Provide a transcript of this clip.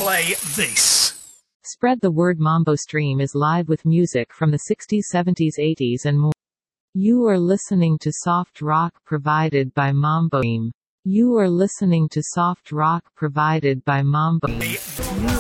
play this. Spread the word. Mambo Stream is live with music from the 60s, 70s, 80s and more. You are listening to soft rock provided by Mambo Stream. You are listening to soft rock provided by Mambo Stream.